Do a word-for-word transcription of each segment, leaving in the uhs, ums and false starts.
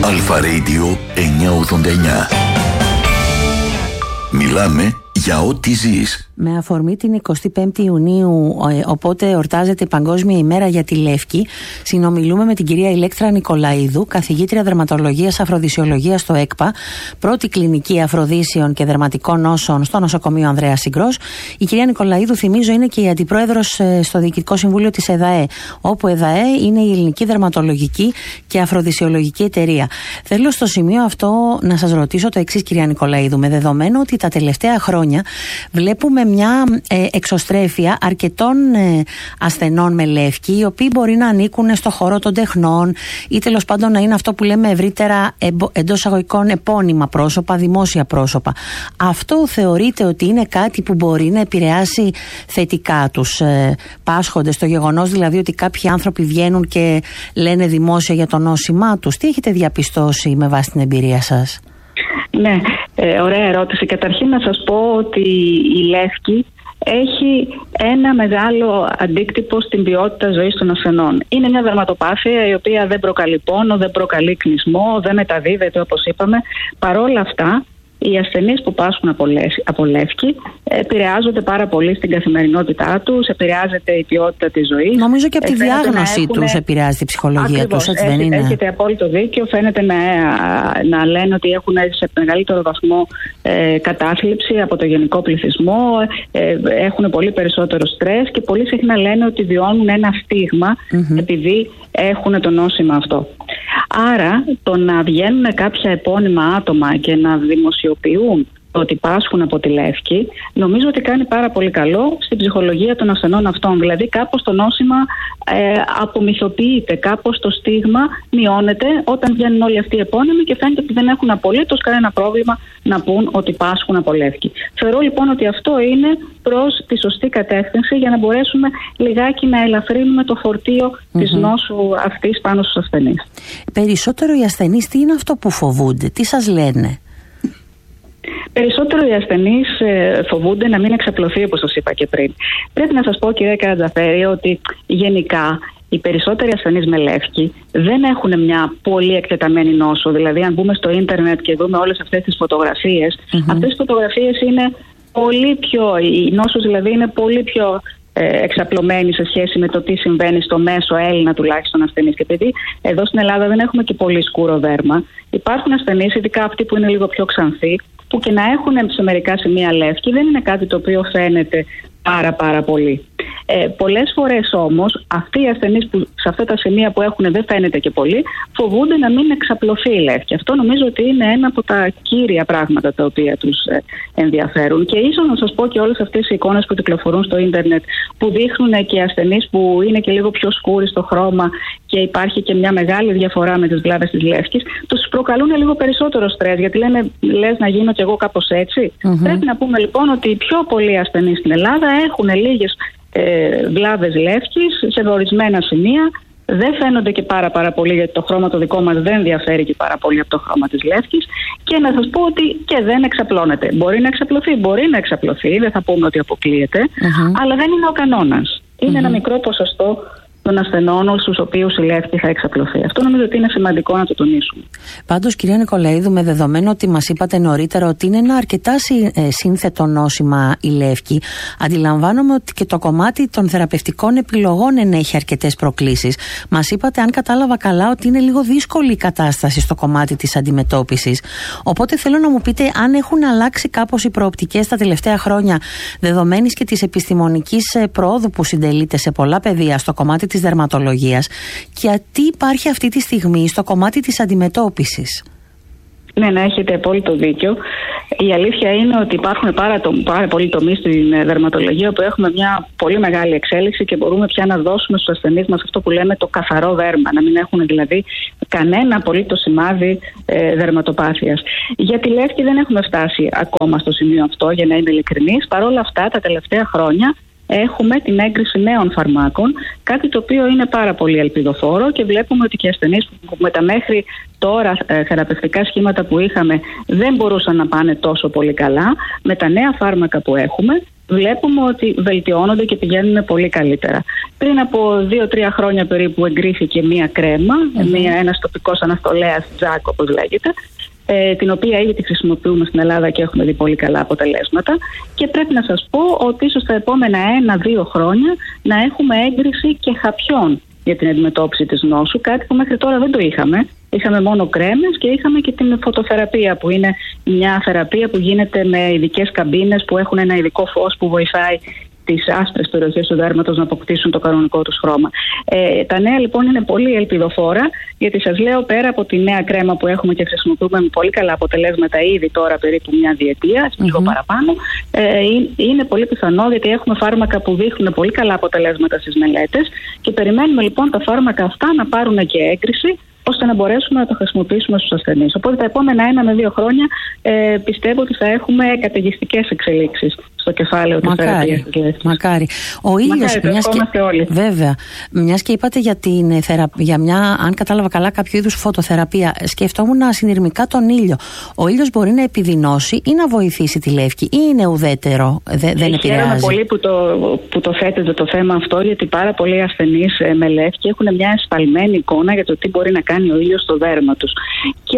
Αλφα Radio εννιακόσια ογδόντα εννιά. Μιλάμε για ό,τι ζεις. Με αφορμή την εικοστή πέμπτη Ιουνίου, οπότε εορτάζεται η Παγκόσμια ημέρα για τη Λεύκη, συνομιλούμε με την κυρία Ηλέκτρα Νικολαίδου, καθηγήτρια δερματολογίας αφροδυσιολογίας στο ΕΚΠΑ, πρώτη κλινική αφροδύσεων και δερματικών νόσων στο νοσοκομείο Ανδρέας Συγκρός. Η κυρία Νικολαίδου, θυμίζω, είναι και η αντιπρόεδρος στο Διοικητικό Συμβούλιο της ΕΔΑΕ, όπου ΕΔΑΕ είναι η Ελληνική Δερματολογική και Αφροδυσιολογική Εταιρεία. Θέλω στο σημείο αυτό να σας ρωτήσω το εξής, κυρία Νικολαίδου, με δεδομένο ότι τα τελευταία χρόνια βλέπουμε μια ε, εξωστρέφεια αρκετών ε, ασθενών με λεύκη, οι οποίοι μπορεί να ανήκουν στο χώρο των τεχνών ή τέλος πάντων να είναι αυτό που λέμε ευρύτερα εντός αγωγικών επώνυμα πρόσωπα, δημόσια πρόσωπα. Αυτό θεωρείτε ότι είναι κάτι που μπορεί να επηρεάσει θετικά τους ε, πάσχοντες, το γεγονός δηλαδή ότι κάποιοι άνθρωποι βγαίνουν και λένε δημόσια για το νόσημά τους? Τι έχετε διαπιστώσει με βάση την εμπειρία σας? Ναι, ε, ωραία ερώτηση. Καταρχήν να σας πω ότι η λεύκη έχει ένα μεγάλο αντίκτυπο στην ποιότητα ζωής των ασθενών. Είναι μια δερματοπάθεια η οποία δεν προκαλεί πόνο, δεν προκαλεί κνισμό, δεν μεταδίδεται όπως είπαμε. Παρόλα αυτά, οι ασθενείς που πάσχουν από λεύκη επηρεάζονται πάρα πολύ στην καθημερινότητά τους, επηρεάζεται η ποιότητα της ζωής. Νομίζω και από τη διάγνωσή έχουν... τους επηρεάζει η ψυχολογία Ακριβώς, τους, έτσι δεν είναι? Έχετε απόλυτο δίκιο. Φαίνεται να, να λένε ότι έχουν σε μεγαλύτερο βαθμό ε, κατάθλιψη από το γενικό πληθυσμό, ε, έχουν πολύ περισσότερο στρες και πολύ συχνά λένε ότι βιώνουν ένα στίγμα mm-hmm. επειδή έχουν το νόσημα αυτό. Άρα το να βγαίνουν κάποια επώνυμα άτομα και να δημοσιοποιούν ότι πάσχουν από τη λεύκη, νομίζω ότι κάνει πάρα πολύ καλό στην ψυχολογία των ασθενών αυτών. Δηλαδή κάπως το νόσημα ε, απομυθοποιείται, κάπως το στίγμα μειώνεται όταν βγαίνουν όλοι αυτοί οι επώνυμοι και φαίνεται ότι δεν έχουν απολύτως κανένα πρόβλημα να πούν ότι πάσχουν από λεύκη. Θεωρώ λοιπόν ότι αυτό είναι προς τη σωστή κατεύθυνση για να μπορέσουμε λιγάκι να ελαφρύνουμε το φορτίο mm-hmm. της νόσου αυτής πάνω στους ασθενείς. Περισσότερο οι ασθενείς τι είναι αυτό που φοβούνται, τι σας λένε? Περισσότερο οι ασθενείς φοβούνται να μην εξαπλωθεί, όπως σας είπα και πριν. Πρέπει να σας πω, κυρία Καρατζαφέρη, ότι γενικά οι περισσότεροι ασθενείς με λεύκη δεν έχουν μια πολύ εκτεταμένη νόσο. Δηλαδή, αν μπούμε στο ίντερνετ και δούμε όλες αυτές τις φωτογραφίες, mm-hmm. αυτές οι φωτογραφίες είναι πολύ πιο. Η νόσος δηλαδή είναι πολύ πιο εξαπλωμένη σε σχέση με το τι συμβαίνει στο μέσο Έλληνα τουλάχιστον ασθενείς. Και επειδή εδώ στην Ελλάδα δεν έχουμε και πολύ σκούρο δέρμα, υπάρχουν ασθενείς, ειδικά αυτοί που είναι λίγο πιο ξανθοί, που και να έχουν σε μερικά σημεία λεύκη δεν είναι κάτι το οποίο φαίνεται πάρα πάρα πολύ. Ε, πολλές φορές όμως αυτοί οι ασθενείς που σε αυτά τα σημεία που έχουν δεν φαίνεται και πολύ, φοβούνται να μην εξαπλωθεί η λεύκη. Αυτό νομίζω ότι είναι ένα από τα κύρια πράγματα τα οποία τους ε, ενδιαφέρουν. Και ίσως να σας πω και όλες αυτές οι εικόνες που κυκλοφορούν στο ίντερνετ, που δείχνουν και ασθενείς που είναι και λίγο πιο σκούροι στο χρώμα και υπάρχει και μια μεγάλη διαφορά με τις βλάβες της λεύκης, τους προκαλούν λίγο περισσότερο στρες, γιατί λένε, λες να γίνω κι εγώ κάπως έτσι. Mm-hmm. Πρέπει να πούμε λοιπόν ότι οι πιο πολλοί ασθενείς στην Ελλάδα έχουν λίγες ε, βλάβες λεύκης σε ορισμένα σημεία. Δεν φαίνονται και πάρα πάρα πολύ, γιατί το χρώμα το δικό μας δεν διαφέρει και πάρα πολύ από το χρώμα της λεύκης. Και να σας πω ότι και δεν εξαπλώνεται. Μπορεί να εξαπλωθεί, μπορεί να εξαπλωθεί, δεν θα πούμε ότι αποκλείεται, uh-huh. αλλά δεν είναι ο κανόνας. Είναι uh-huh. ένα μικρό ποσοστό των ασθενών στους οποίους η λεύκη θα εξαπλωθεί. Αυτό νομίζω ότι είναι σημαντικό να το τονίσουμε. Πάντως, κυρία Νικολαίδου, με δεδομένο ότι μας είπατε νωρίτερα ότι είναι ένα αρκετά σύνθετο νόσημα η λεύκη, αντιλαμβάνομαι ότι και το κομμάτι των θεραπευτικών επιλογών ενέχει αρκετές προκλήσεις. Μας είπατε, αν κατάλαβα καλά, ότι είναι λίγο δύσκολη η κατάσταση στο κομμάτι της αντιμετώπισης. Οπότε θέλω να μου πείτε αν έχουν αλλάξει κάπως οι προοπτικές τα τελευταία χρόνια, δεδομένης και της επιστημονικής προόδου που συντελείται σε πολλά πεδία στο κομμάτι της δερματολογίας, και τι υπάρχει αυτή τη στιγμή στο κομμάτι της αντιμετώπισης. Ναι, να έχετε απόλυτο δίκιο. Η αλήθεια είναι ότι υπάρχουν πάρα, το, πάρα πολλοί τομείς στην δερματολογία που έχουμε μια πολύ μεγάλη εξέλιξη και μπορούμε πια να δώσουμε στους ασθενείς μας αυτό που λέμε το καθαρό δέρμα, να μην έχουν δηλαδή κανένα απολύτως σημάδι ε, δερματοπάθειας. Για τη λεύκη δεν έχουμε φτάσει ακόμα στο σημείο αυτό, για να είμαι ειλικρινής. Παρ' όλα αυτά, τα τελευταία χρόνια έχουμε την έγκριση νέων φαρμάκων, κάτι το οποίο είναι πάρα πολύ ελπιδοφόρο, και βλέπουμε ότι και οι ασθενείς που με τα μέχρι τώρα ε, θεραπευτικά σχήματα που είχαμε δεν μπορούσαν να πάνε τόσο πολύ καλά, με τα νέα φάρμακα που έχουμε βλέπουμε ότι βελτιώνονται και πηγαίνουν πολύ καλύτερα. Πριν από δύο τρία χρόνια περίπου εγκρίθηκε μία κρέμα, mm-hmm. μία, ένας τοπικός αναστολέας, τζακ όπως λέγεται, ε, την οποία ήδη τη χρησιμοποιούμε στην Ελλάδα και έχουμε δει πολύ καλά αποτελέσματα, και πρέπει να σας πω ότι ίσως τα επόμενα ένα δύο χρόνια να έχουμε έγκριση και χαπιών για την αντιμετώπιση της νόσου, κάτι που μέχρι τώρα δεν το είχαμε. Είχαμε μόνο κρέμες και είχαμε και την φωτοθεραπεία, που είναι μια θεραπεία που γίνεται με ειδικές καμπίνες που έχουν ένα ειδικό φως που βοηθάει τις άσπρες περιοχές του δέρματος να αποκτήσουν το κανονικό τους χρώμα. Ε, τα νέα λοιπόν είναι πολύ ελπιδοφόρα, γιατί σας λέω, πέρα από τη νέα κρέμα που έχουμε και χρησιμοποιούμε με πολύ καλά αποτελέσματα ήδη τώρα περίπου μια διετία, mm-hmm. λίγο παραπάνω, ε, είναι πολύ πιθανό, γιατί έχουμε φάρμακα που δείχνουν πολύ καλά αποτελέσματα στις μελέτες και περιμένουμε λοιπόν τα φάρμακα αυτά να πάρουν και έγκριση, ώστε να μπορέσουμε να το χρησιμοποιήσουμε στους ασθενείς. Οπότε τα επόμενα ένα με δύο χρόνια ε, πιστεύω ότι θα έχουμε καταιγιστικές εξελίξεις στο κεφάλαιο της θεραπείας της λεύκης. Μακάρι. Ο ήλιος, μιας και... όλοι. Βέβαια. Μιας και είπατε για, την θερα... για μια, αν κατάλαβα καλά, κάποιο είδους φωτοθεραπεία, σκεφτόμουν συνειρμικά τον ήλιο. Ο ήλιος μπορεί να επιδεινώσει ή να βοηθήσει τη λεύκη, ή είναι ουδέτερο, δε, δεν επηρεάζει? Χαίρομαι πολύ που το, που το θέτετε το θέμα αυτό, γιατί πάρα πολλοί ασθενείς με λεύκη έχουν μια εσφαλμένη εικόνα για το τι μπορεί να κάνει ο ήλιος στο δέρμα τους. Και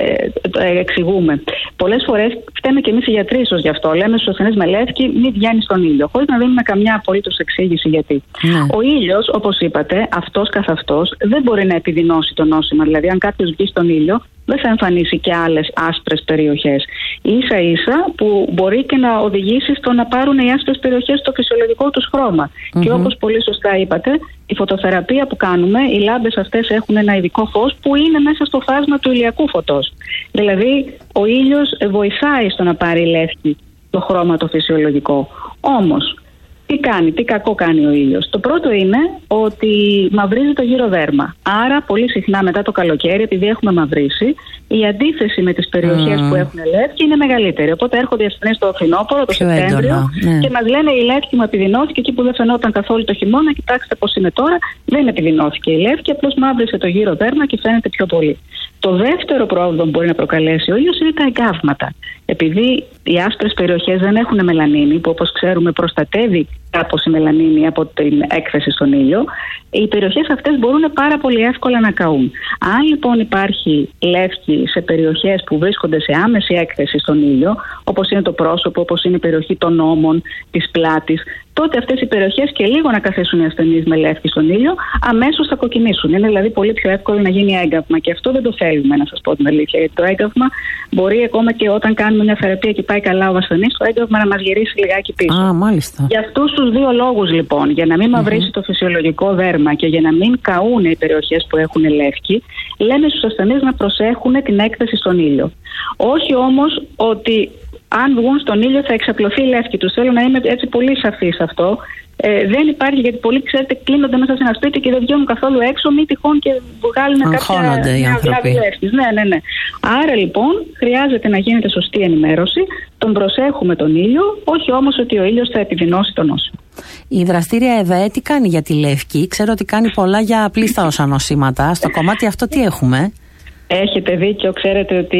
ε, εξηγούμε. Πολλές φορές φταίμε και εμείς οι γιατροί ίσως γι' αυτό. Λέμε στους ασθενείς με λεύκη, μην βγαίνει στον ήλιο, χωρίς να δίνουμε καμιά απολύτως εξήγηση γιατί. Ναι. Ο ήλιος, όπως είπατε, αυτός καθ' αυτός δεν μπορεί να επιδεινώσει το νόσημα. Δηλαδή, αν κάποιος βγει στον ήλιο, δεν θα εμφανίσει και άλλες άσπρες περιοχές. Ίσα ίσα που μπορεί και να οδηγήσει στο να πάρουν οι άσπρες περιοχές το φυσιολογικό τους χρώμα. Mm-hmm. Και όπως πολύ σωστά είπατε, η φωτοθεραπεία που κάνουμε, οι λάμπες αυτές έχουν ένα ειδικό φως που είναι μέσα στο φάσμα του ηλιακού φωτός. Δηλαδή, ο ήλιος βοηθάει στο να πάρει η λεύκη το χρώμα το φυσιολογικό. Όμως, τι κάνει, τι κακό κάνει ο ήλιος? Το πρώτο είναι ότι μαυρίζει το γύρο δέρμα. Άρα, πολύ συχνά μετά το καλοκαίρι, επειδή έχουμε μαυρίσει, η αντίθεση με τις περιοχές mm. που έχουν λεύκη είναι μεγαλύτερη. Οπότε έρχονται οι ασθενείς το φθινόπωρο, το Πιο Σεπτέμβριο, ναι. και μας λένε η λεύκη μου επιδεινώθηκε εκεί που δεν φαινόταν καθόλου το χειμώνα. Κοιτάξτε πώς είναι τώρα. Δεν επιδεινώθηκε η λεύκη, απλώς μαύρισε το γύρο δέρμα και φαίνεται πιο πολύ. Το δεύτερο πρόβλημα που μπορεί να προκαλέσει ο ήλιος είναι τα εγκάβματα. Επειδή οι άσπρες περιοχές δεν έχουν μελανίνη, που όπως ξέρουμε προστατεύει κάπως η μελανίνη από την έκθεση στον ήλιο, οι περιοχές αυτές μπορούν πάρα πολύ εύκολα να καούν. Αν λοιπόν υπάρχει λεύκη σε περιοχές που βρίσκονται σε άμεση έκθεση στον ήλιο, όπως είναι το πρόσωπο, όπως είναι η περιοχή των ώμων, της πλάτης, τότε αυτές οι περιοχές και λίγο να καθίσουν οι ασθενείς με λεύκη στον ήλιο, αμέσως θα κοκκινήσουν. Είναι δηλαδή πολύ πιο εύκολο να γίνει έγκαυμα. Και αυτό δεν το θέλουμε, να σας πω την αλήθεια. Γιατί το έγκαυμα μπορεί ακόμα και όταν κάνουμε μια θεραπεία και πάει καλά ο ασθενής, το έγκαυμα να μας γυρίσει λιγάκι πίσω. Α, μάλιστα. Για αυτούς τους δύο λόγους λοιπόν, για να μην μαυρίσει mm-hmm. το φυσιολογικό δέρμα και για να μην καούν οι περιοχές που έχουν λεύκη, λέμε στους ασθενείς να προσέχουν την έκθεση στον ήλιο. Όχι όμως ότι αν βγουν στον ήλιο θα εξαπλωθεί η λεύκη τους. Θέλω να είμαι έτσι πολύ σαφή σε αυτό. Ε, δεν υπάρχει, γιατί πολλοί, ξέρετε, κλείνονται μέσα σε ένα σπίτι και δεν βγαίνουν καθόλου έξω, μη τυχόν και βγάλουν κάποια βλάβη λεύκης. Ναι, ναι, ναι. Άρα λοιπόν χρειάζεται να γίνεται σωστή ενημέρωση. Τον προσέχουμε τον ήλιο, όχι όμως ότι ο ήλιος θα επιδεινώσει τον νόσημα. Η δραστήρια ΕΔΑΕ τι κάνει για τη λεύκη? Ξέρω ότι κάνει πολλά για απλίστα όσα νοσήματα. Στο κομμάτι αυτό τι έχουμε? Έχετε δίκιο, ξέρετε ότι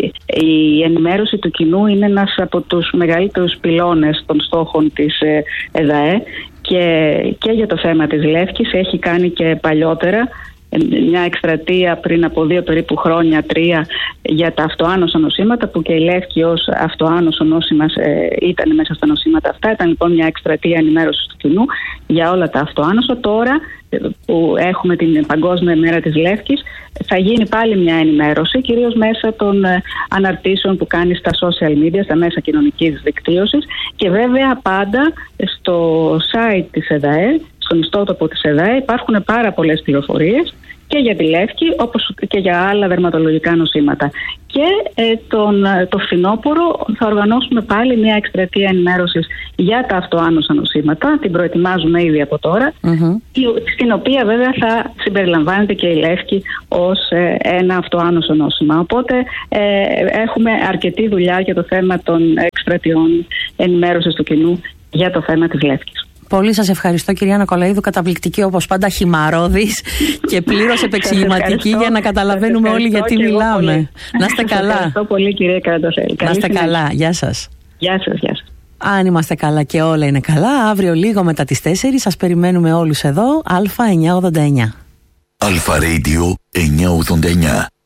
η ενημέρωση του κοινού είναι ένας από τους μεγαλύτερους πυλώνες των στόχων της ΕΔΑΕ και, και για το θέμα της λεύκης έχει κάνει και παλιότερα μια εκστρατεία πριν από δύο περίπου χρόνια, τρία, για τα αυτοάνωσα νοσήματα, που και η λεύκη ως αυτοάνωσο νόσημα ε, ήταν μέσα στα νοσήματα αυτά. Ήταν λοιπόν μια εκστρατεία ενημέρωσης του κοινού για όλα τα αυτοάνωσα. Τώρα που έχουμε την Παγκόσμια Μέρα της Λεύκης, θα γίνει πάλι μια ενημέρωση, κυρίως μέσα των ε, αναρτήσεων που κάνει στα social media, στα μέσα κοινωνικής δικτύωσης, και βέβαια πάντα στο site της ΕΔΑΕ, στον ιστότοπο της ΕΔΑΕ υπάρχουν πάρα πολλές πληροφορίες και για τη λεύκη, όπως και για άλλα δερματολογικά νοσήματα. Και ε, τον, το φθινόπωρο θα οργανώσουμε πάλι μια εκστρατεία ενημέρωσης για τα αυτοάνωσα νοσήματα. Την προετοιμάζουμε ήδη από τώρα, mm-hmm. στην οποία βέβαια θα συμπεριλαμβάνεται και η λεύκη ως ε, ένα αυτοάνωσο νόσημα. Οπότε ε, έχουμε αρκετή δουλειά για το θέμα των εκστρατιών ενημέρωσης του κοινού για το θέμα της λεύκης. Πολύ σας ευχαριστώ, κυρία Νικολαίδου, καταπληκτική όπως πάντα, χυμαρώδης και πλήρως επεξηγηματική για να καταλαβαίνουμε όλοι γιατί μιλάμε. Να είστε καλά. Ευχαριστώ πολύ, κυρία Καραντοφέλη. Να είστε καλά. Γεια σας. Γεια σας, γεια σας. Αν είμαστε καλά και όλα είναι καλά, αύριο λίγο μετά τις τέσσερις σας περιμένουμε όλους εδώ. Α εννιακόσια ογδόντα εννιά. Αλφα Radio εννιακόσια ογδόντα εννιά.